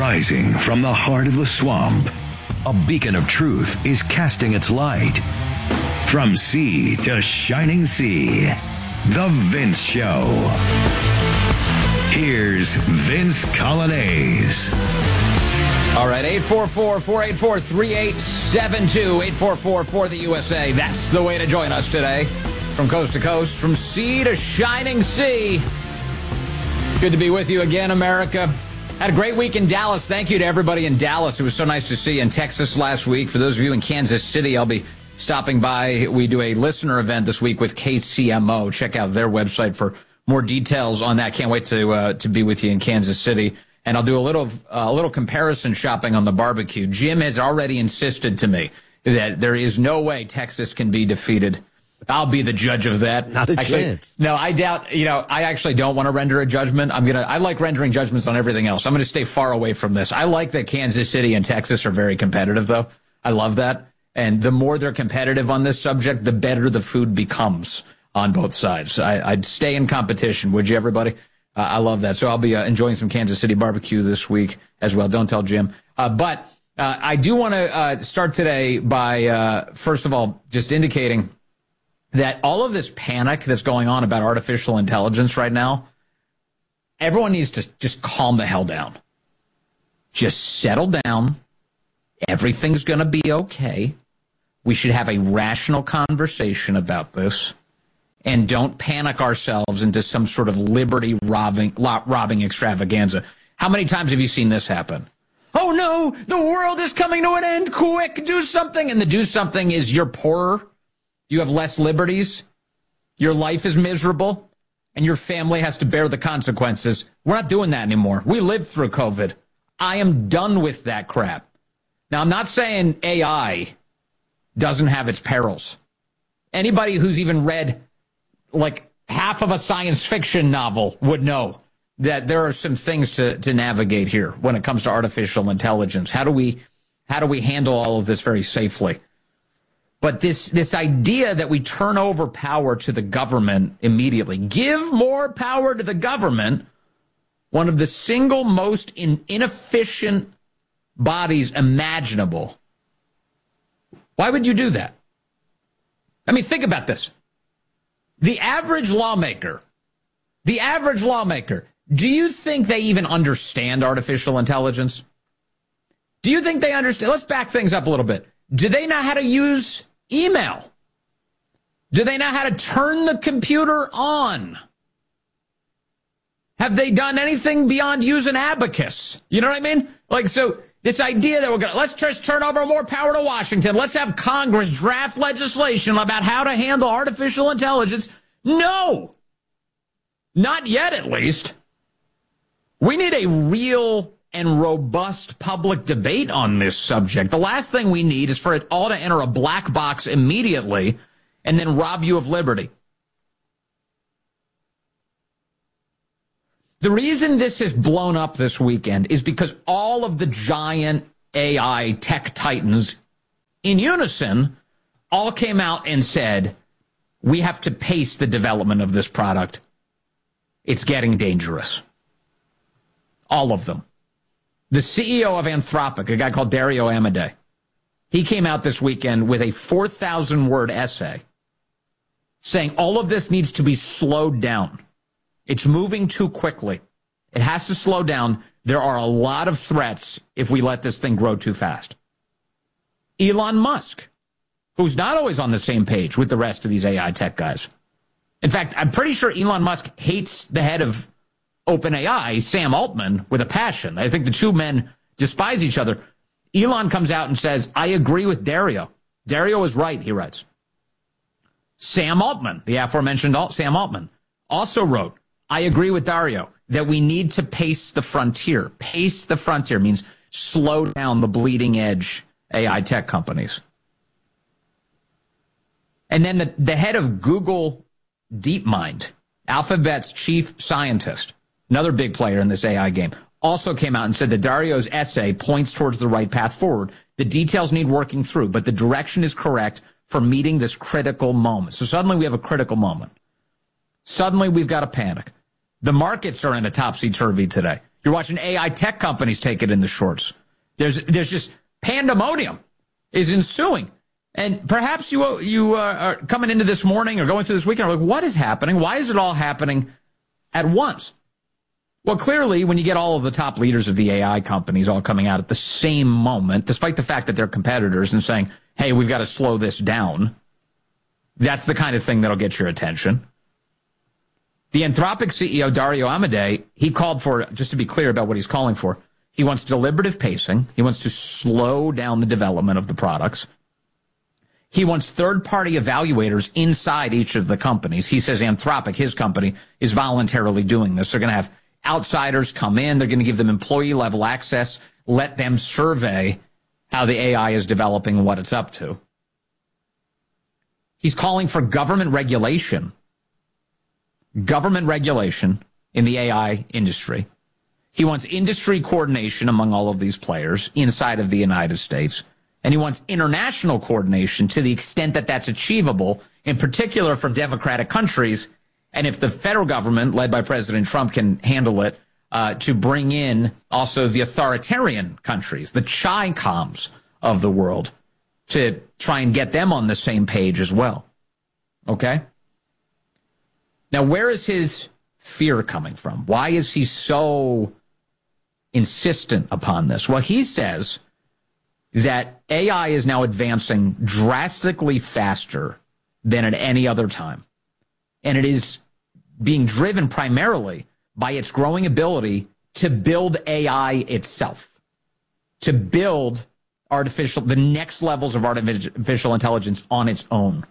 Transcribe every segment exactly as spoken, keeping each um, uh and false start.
Rising from the heart of the swamp, a beacon of truth is casting its light. From sea to shining sea, The Vince Show. Here's Vince Coglianese. All right, eight four four, four eight four, three eight seven two, eight four four for the U S A. That's the way to join us today. From coast to coast, from sea to shining sea. Good to be with you again, America. Had a great week in Dallas. Thank you to everybody in Dallas. It was so nice to see you in Texas last week. For those of you in Kansas City, I'll be stopping by. We do a listener event this week with K C M O. Check out their website for more details on that. Can't wait to uh, to be with you in Kansas City. And I'll do a little uh, a little comparison shopping on the barbecue. Jim has already insisted to me that there is no way Texas can be defeated. I'll be the judge of that. Not a actually, chance. No, I doubt, you know, I actually don't want to render a judgment. I'm going to, I like rendering judgments on everything else. I'm going to stay far away from this. I like that Kansas City and Texas are very competitive, though. I love that. And the more they're competitive on this subject, the better the food becomes on both sides. I, I'd stay in competition, would you, everybody? Uh, I love that. So I'll be uh, enjoying some Kansas City barbecue this week as well. Don't tell Jim. Uh, but uh, I do want to uh, start today by, uh, first of all, just indicating that all of this panic that's going on about artificial intelligence right now, everyone needs to just calm the hell down. Just settle down. Everything's going to be okay. We should have a rational conversation about this. And don't panic ourselves into some sort of liberty robbing, robbing extravaganza. How many times have you seen this happen? Oh no, the world is coming to an end. Quick, do something. And the do something is you're poorer. You have less liberties. Your life is miserable. And your family has to bear the consequences. We're not doing that anymore. We lived through COVID. I am done with that crap. Now, I'm not saying A I doesn't have its perils. Anybody who's even read like half of a science fiction novel would know that there are some things to, to navigate here when it comes to artificial intelligence. How do we, how do we handle all of this very safely? But this, this idea that we turn over power to the government immediately, give more power to the government, one of the single most in, inefficient bodies imaginable. Why would you do that? I mean, think about this. The average lawmaker, the average lawmaker, do you think they even understand artificial intelligence? Do you think they understand? Let's back things up a little bit. Do they know how to use email? Do they know how to turn the computer on? Have they done anything beyond use an abacus? You know what I mean? Like, so this idea that we're going to, let's just turn over more power to Washington. Let's have Congress draft legislation about how to handle artificial intelligence. No. Not yet, at least. We need a real and robust public debate on this subject. The last thing we need is for it all to enter a black box immediately and then rob you of liberty. The reason this has blown up this weekend is because all of the giant A I tech titans in unison all came out and said, we have to pace the development of this product. It's getting dangerous. All of them. The C E O of Anthropic, a guy called Dario Amodei, he came out this weekend with a four thousand word essay saying all of this needs to be slowed down. It's moving too quickly. It has to slow down. There are a lot of threats if we let this thing grow too fast. Elon Musk, who's not always on the same page with the rest of these A I tech guys. In fact, I'm pretty sure Elon Musk hates the head of OpenAI, Sam Altman, with a passion. I think the two men despise each other. Elon comes out and says, I agree with Dario. Dario is right, he writes. Sam Altman, the aforementioned Sam Altman, also wrote, I agree with Dario that we need to pace the frontier. Pace the frontier means slow down the bleeding edge A I tech companies. And then the, the head of Google DeepMind, Alphabet's chief scientist, another big player in this A I game, also came out and said that Dario's essay points towards the right path forward. The details need working through, but the direction is correct for meeting this critical moment. So suddenly we have a critical moment. Suddenly we've got a panic. The markets are in a topsy-turvy today. You're watching A I tech companies take it in the shorts. There's there's just pandemonium is ensuing. And perhaps you you uh, are coming into this morning or going through this weekend, are like, what is happening? Why is it all happening at once? Well, clearly, when you get all of the top leaders of the A I companies all coming out at the same moment, despite the fact that they're competitors and saying, hey, we've got to slow this down, that's the kind of thing that'll get your attention. The Anthropic C E O, Dario Amodei, he called for, just to be clear about what he's calling for, he wants deliberative pacing. He wants to slow down the development of the products. He wants third-party evaluators inside each of the companies. He says Anthropic, his company, is voluntarily doing this. They're going to have outsiders come in. They're going to give them employee-level access, let them survey how the A I is developing and what it's up to. He's calling for government regulation. Government regulation in the A I industry. He wants industry coordination among all of these players inside of the United States. And he wants international coordination to the extent that that's achievable, in particular from democratic countries. And if the federal government, led by President Trump, can handle it, uh, to bring in also the authoritarian countries, the Chi-Coms of the world, to try and get them on the same page as well. Okay? Now, where is his fear coming from? Why is he so insistent upon this? Well, he says that A I is now advancing drastically faster than at any other time. And it is being driven primarily by its growing ability to build A I itself, to build artificial, the next levels of artificial intelligence on its own.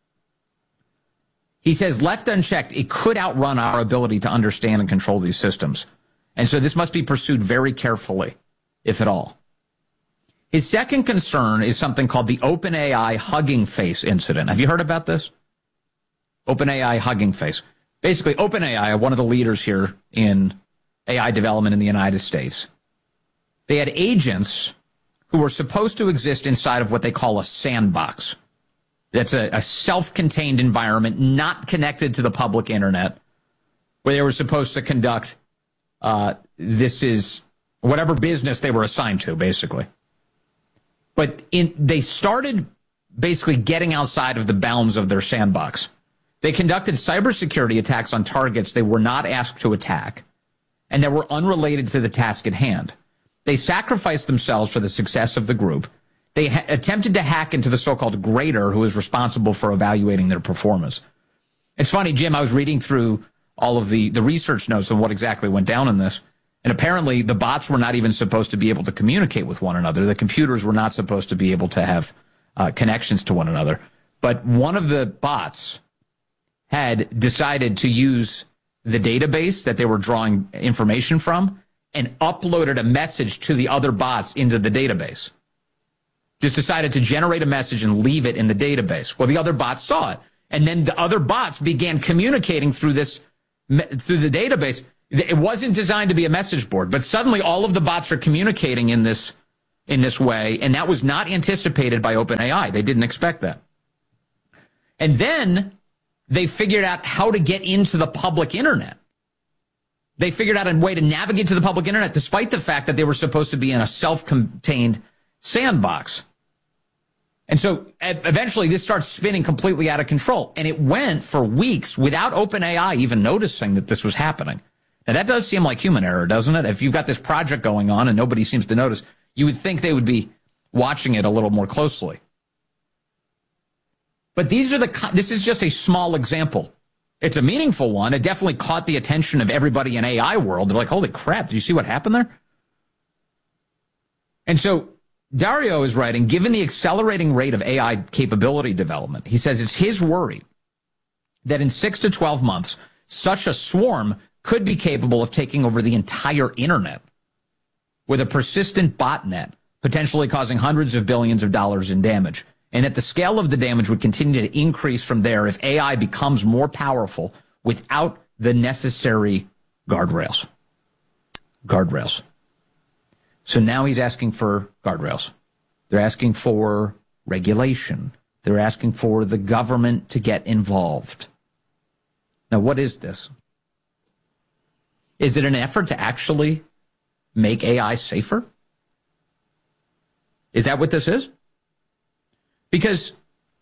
He says, left unchecked, it could outrun our ability to understand and control these systems. And so this must be pursued very carefully, if at all. His second concern is something called the OpenAI Hugging Face incident. Have you heard about this? OpenAI Hugging Face. Basically, OpenAI, one of the leaders here in A I development in the United States, they had agents who were supposed to exist inside of what they call a sandbox. That's a, a self-contained environment, not connected to the public internet, where they were supposed to conduct, uh, this is whatever business they were assigned to, basically. But in, they started basically getting outside of the bounds of their sandbox. They conducted cybersecurity attacks on targets they were not asked to attack and that were unrelated to the task at hand. They sacrificed themselves for the success of the group. They ha- attempted to hack into the so-called grader who is responsible for evaluating their performance. It's funny, Jim, I was reading through all of the, the research notes on what exactly went down in this. And apparently the bots were not even supposed to be able to communicate with one another. The computers were not supposed to be able to have uh, connections to one another. But one of the bots had decided to use the database that they were drawing information from and uploaded a message to the other bots into the database. Just decided to generate a message and leave it in the database. Well, the other bots saw it. And then the other bots began communicating through this, through the database. It wasn't designed to be a message board, but suddenly all of the bots are communicating in this in this way, and that was not anticipated by OpenAI. They didn't expect that. And then they figured out how to get into the public internet. They figured out a way to navigate to the public internet, despite the fact that they were supposed to be in a self-contained sandbox. And so eventually this starts spinning completely out of control, and it went for weeks without OpenAI even noticing that this was happening. Now, that does seem like human error, doesn't it? If you've got this project going on and nobody seems to notice, you would think they would be watching it a little more closely. But these are the, this is just a small example. It's a meaningful one. It definitely caught the attention of everybody in A I world. They're like, holy crap, did you see what happened there? And so Dario is writing, given the accelerating rate of A I capability development, he says it's his worry that in six to twelve months, such a swarm could be capable of taking over the entire internet with a persistent botnet, potentially causing hundreds of billions of dollars in damage. And that the scale of the damage would continue to increase from there if A I becomes more powerful without the necessary guardrails. Guardrails. So now he's asking for guardrails. They're asking for regulation. They're asking for the government to get involved. Now, what is this? Is it an effort to actually make A I safer? Is that what this is? Because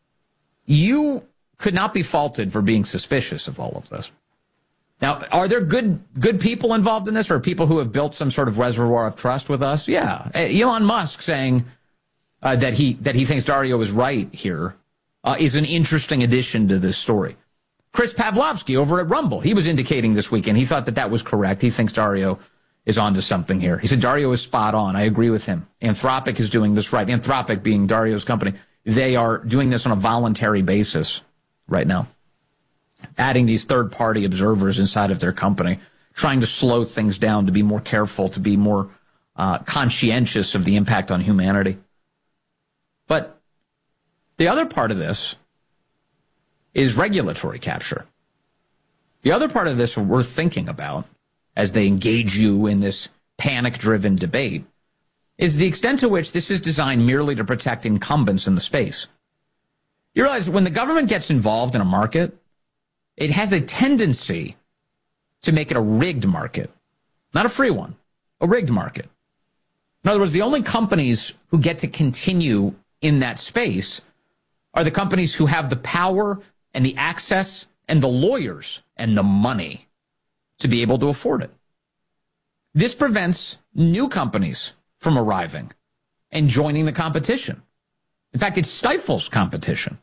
you could not be faulted for being suspicious of all of this. Now, are there good good people involved in this, or people who have built some sort of reservoir of trust with us? Yeah. Elon Musk saying uh, that he that he thinks Dario is right here uh, is an interesting addition to this story. Chris Pavlovsky over at Rumble, he was indicating this weekend he thought that that was correct. He thinks Dario is onto something here. He said Dario is spot on. I agree with him. Anthropic is doing this right. Anthropic being Dario's company. They are doing this on a voluntary basis right now, adding these third-party observers inside of their company, trying to slow things down, to be more careful, to be more uh, conscientious of the impact on humanity. But the other part of this is regulatory capture. The other part of this we're thinking about as they engage you in this panic-driven debate is the extent to which this is designed merely to protect incumbents in the space. You realize when the government gets involved in a market, it has a tendency to make it a rigged market, not a free one, a rigged market. In other words, the only companies who get to continue in that space are the companies who have the power and the access and the lawyers and the money to be able to afford it. This prevents new companies from arriving and joining the competition. In fact, it stifles competition.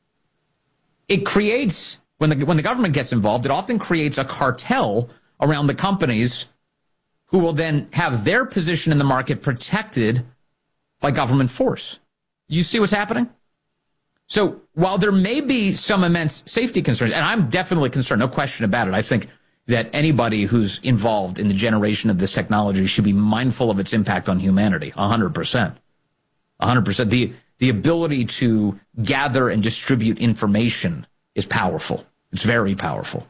It creates, when the, when the government gets involved, it often creates a cartel around the companies who will then have their position in the market protected by government force. You see what's happening? So while there may be some immense safety concerns, and I'm definitely concerned, no question about it, I think that anybody who's involved in the generation of this technology should be mindful of its impact on humanity, one hundred percent. one hundred percent. The, the ability to gather and distribute information is powerful. It's very powerful.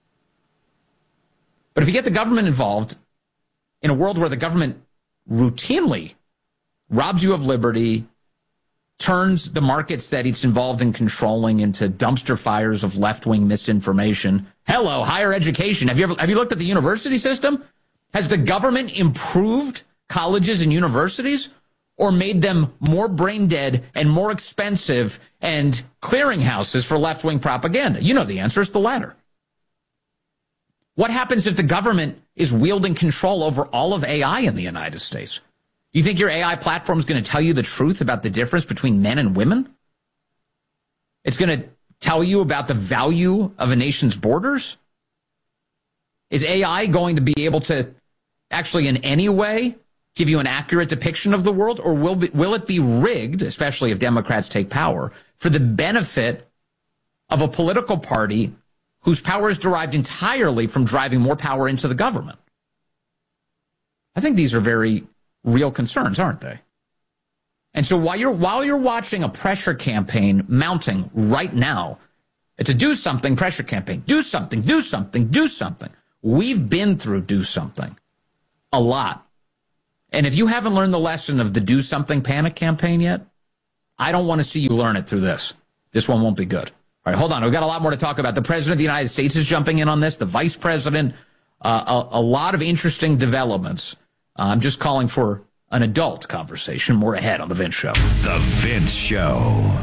But if you get the government involved in a world where the government routinely robs you of liberty, turns the markets that it's involved in controlling into dumpster fires of left-wing misinformation. Hello, higher education. Have you ever have you looked at the university system? Has the government improved colleges and universities or made them more brain dead and more expensive and clearinghouses for left-wing propaganda? You know the answer is the latter. What happens if the government is wielding control over all of A I in the United States? You think your A I platform is going to tell you the truth about the difference between men and women? It's going to tell you about the value of a nation's borders? Is A I going to be able to actually in any way give you an accurate depiction of the world? Or will, be, will it be rigged, especially if Democrats take power, for the benefit of a political party whose power is derived entirely from driving more power into the government? I think these are very real concerns, aren't they? And so while you're while you're watching a pressure campaign mounting right now, it's a do something pressure campaign. Do something, do something, do something. We've been through do something a lot. And if you haven't learned the lesson of the do something panic campaign yet, I don't want to see you learn it through this. This one won't be good. All right, hold on. We've got a lot more to talk about. The president of the United States is jumping in on this. The vice president, uh, a, a lot of interesting developments. Uh, I'm just calling for an adult conversation. More ahead on The Vince Show. The Vince Show.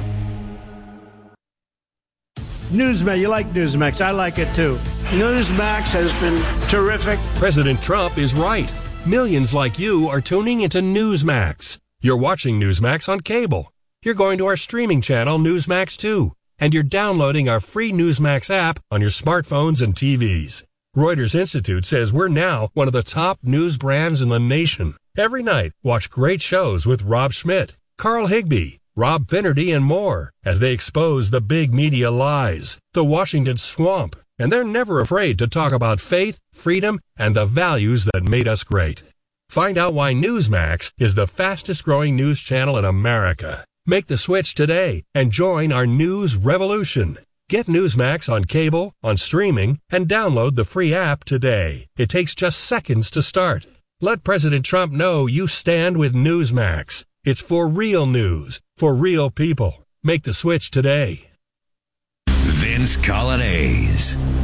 Newsmax, you like Newsmax. I like it too. Newsmax has been terrific. President Trump is right. Millions like you are tuning into Newsmax. You're watching Newsmax on cable. You're going to our streaming channel, Newsmax two. And you're downloading our free Newsmax app on your smartphones and T Vs. Reuters Institute says we're now one of the top news brands in the nation. Every night, watch great shows with Rob Schmidt, Carl Higbie, Rob Finnerty, and more as they expose the big media lies, the Washington swamp, and they're never afraid to talk about faith, freedom, and the values that made us great. Find out why Newsmax is the fastest-growing news channel in America. Make the switch today and join our news revolution. Get Newsmax on cable, on streaming, and download the free app today. It takes just seconds to start. Let President Trump know you stand with Newsmax. It's for real news, for real people. Make the switch today. Vince Coglianese.